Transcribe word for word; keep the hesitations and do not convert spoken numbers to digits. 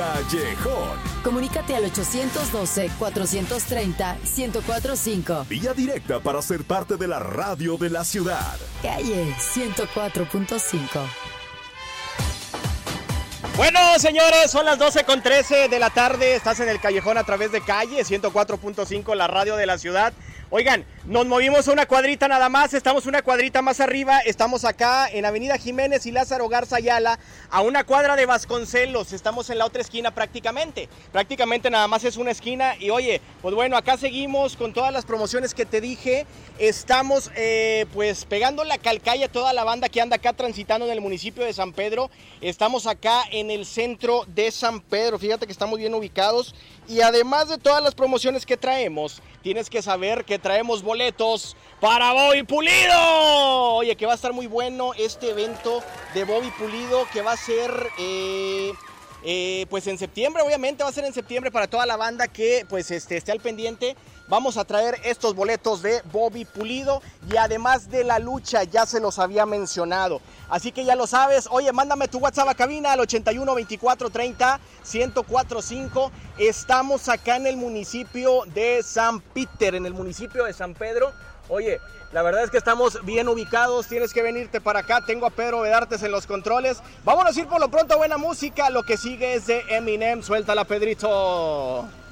Callejón. Comunícate al ochocientos doce, cuatrocientos treinta, ciento cuatro punto cinco. Vía directa para ser parte de la radio de la ciudad. Calle ciento cuatro punto cinco. Bueno, señores, son las doce con trece de la tarde. Estás en el Callejón a través de Calle ciento cuatro punto cinco, la radio de la ciudad. Oigan, nos movimos a una cuadrita nada más, estamos una cuadrita más arriba, estamos acá en Avenida Jiménez y Lázaro Garza Ayala, a una cuadra de Vasconcelos, estamos en la otra esquina prácticamente, prácticamente nada más es una esquina y oye, pues bueno, acá seguimos con todas las promociones que te dije, estamos eh, pues pegando la calcalla a toda la banda que anda acá transitando en el municipio de San Pedro, estamos acá en el centro de San Pedro, fíjate que estamos bien ubicados y además de todas las promociones que traemos, tienes que saber que traemos boletos para Bobby Pulido. Oye, que va a estar muy bueno este evento de Bobby Pulido, que va a ser eh, eh, pues en septiembre, obviamente va a ser en septiembre para toda la banda que pues este, esté al pendiente. Vamos a traer estos boletos de Bobby Pulido y además de la lucha, ya se los había mencionado. Así que ya lo sabes, oye, mándame tu WhatsApp a cabina al ochenta y uno, veinticuatro, treinta, ciento cuatro punto cinco. Estamos acá en el municipio de San Peter, en el municipio de San Pedro. Oye, la verdad es que estamos bien ubicados, tienes que venirte para acá. Tengo a Pedro Vedartes en los controles. Vámonos a ir por lo pronto a buena música. Lo que sigue es de Eminem. Suéltala, Pedrito.